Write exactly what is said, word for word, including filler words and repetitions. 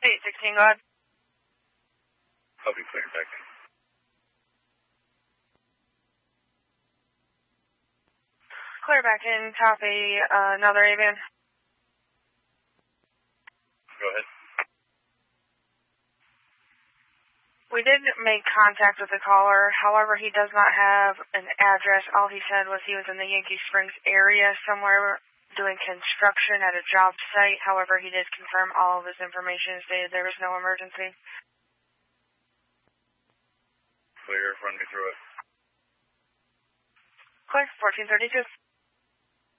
eight sixteen, go ahead. I'll be clear back in. Clear back in, copy, uh, another A-van. Go ahead. We did make contact with the caller, however, he does not have an address. All he said was he was in the Yankee Springs area somewhere doing construction at a job site. However, he did confirm all of his information and stated there was no emergency. Clear, run me through it. Clear, fourteen thirty-two.